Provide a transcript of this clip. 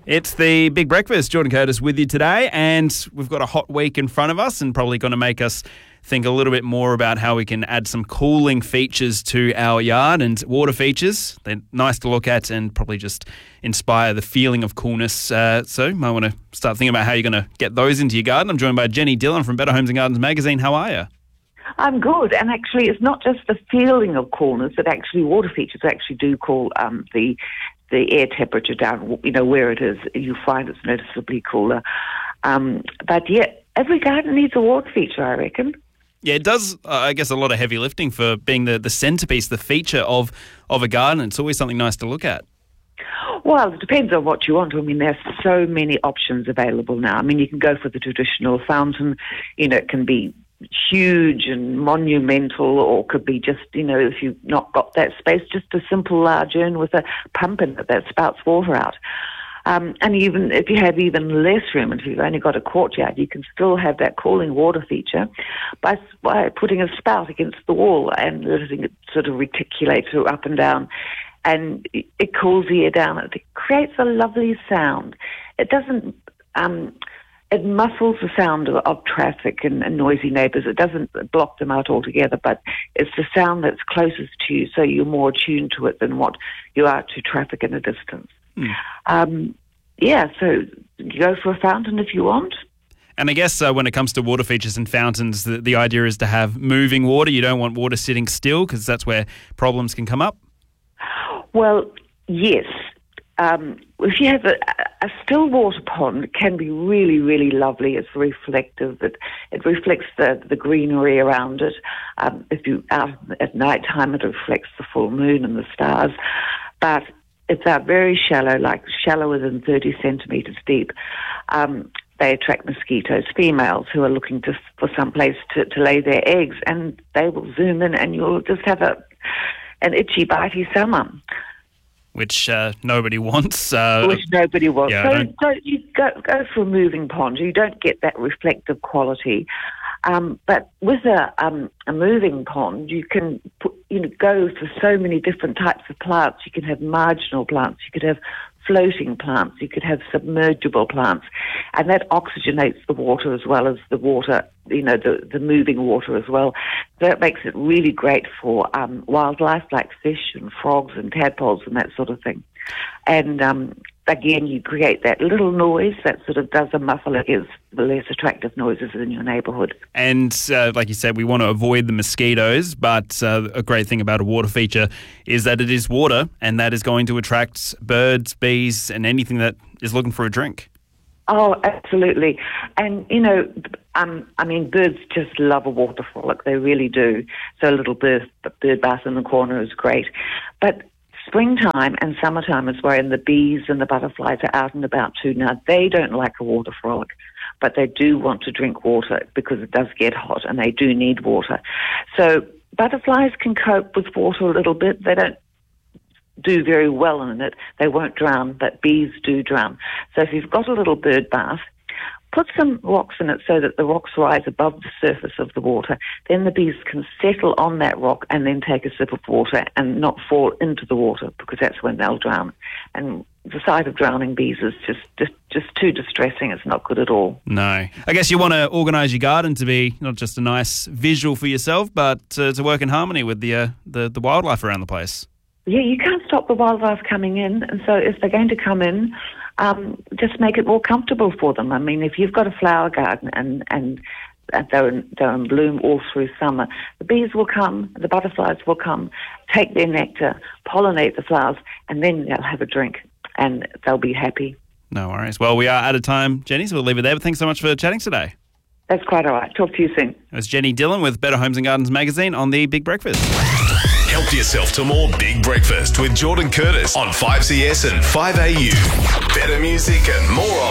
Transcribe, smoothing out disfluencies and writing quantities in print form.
It's the Big Breakfast. Jordan Curtis with you today, and we've got a hot week in front of us and probably going to make us think a little bit more about how we can add some cooling features to our yard and water features. They're nice to look at and probably just inspire the feeling of coolness. So you might want to start thinking about how you're going to get those into your garden. I'm joined by Jenny Dillon from Better Homes and Gardens magazine. How are you? I'm good, and actually it's not just the feeling of coolness, that actually water features actually do cool the air temperature down, where it is, you find it's noticeably cooler. But yeah, every garden needs a water feature, I reckon. Yeah, it does, I guess, a lot of heavy lifting for being the centrepiece, the feature of a garden. It's always something nice to look at. Well, it depends on what you want. I mean, there's so many options available now. I mean, you can go for the traditional fountain. It can be huge and monumental, or could be just, if you've not got that space, just a simple large urn with a pump in it that spouts water out. And even if you have even less room, and if you've only got a courtyard, you can still have that cooling water feature by putting a spout against the wall and letting it sort of reticulate through up and down. And it cools the air down. It creates a lovely sound. It doesn't... It muffles the sound of traffic and noisy neighbours. It doesn't block them out altogether, but it's the sound that's closest to you, so you're more attuned to it than what you are to traffic in a distance. So you go for a fountain if you want. And I guess when it comes to water features and fountains, the idea is to have moving water. You don't want water sitting still, because that's where problems can come up. Well, yes. If you have a still water pond, it can be really, really lovely. It's reflective. It reflects the greenery around it. If you're out at night time, it reflects the full moon and the stars. But if they're very shallow, like shallower than 30 centimetres deep, they attract mosquitoes, females, who are looking for some place to lay their eggs, and they will zoom in, and you'll just have an itchy, bitey summer. Which nobody wants. Which nobody wants. Yeah, so you go for a moving pond. You don't get that reflective quality. But with a moving pond, you can go for so many different types of plants. You can have marginal plants. You could have floating plants. You could have submergible plants. And that oxygenates the water as well as the water, the moving water as well. So that makes it really great for wildlife like fish and frogs and tadpoles and that sort of thing. And again, you create that little noise that sort of does a muffle against the less attractive noises in your neighbourhood. And like you said, we want to avoid the mosquitoes, but a great thing about a water feature is that it is water, and that is going to attract birds, bees, and anything that is looking for a drink. Oh, absolutely. And, birds just love a water frolic. They really do. So a little bird bath in the corner is great. But springtime and summertime is when the bees and the butterflies are out and about too. Now, they don't like a water frolic, but they do want to drink water because it does get hot and they do need water. So butterflies can cope with water a little bit. They don't do very well in it. They won't drown, but bees do drown. So if you've got a little bird bath, put some rocks in it so that the rocks rise above the surface of the water. Then the bees can settle on that rock and then take a sip of water and not fall into the water, because that's when they'll drown. And the sight of drowning bees is just too distressing. It's not good at all. No. I guess you want to organise your garden to be not just a nice visual for yourself, but to work in harmony with the wildlife around the place. Yeah, you can't stop the wildlife coming in, and so if they're going to come in, just make it more comfortable for them. I mean, if you've got a flower garden and they're in bloom all through summer, the bees will come, the butterflies will come, take their nectar, pollinate the flowers, and then they'll have a drink and they'll be happy. No worries. Well, we are out of time, Jenny, so we'll leave it there. But thanks so much for chatting today. That's quite all right. Talk to you soon. It was Jenny Dillon with Better Homes and Gardens magazine on the Big Breakfast. Help yourself to more Big Breakfast with Jordan Curtis on 5CS and 5AU. Better music and more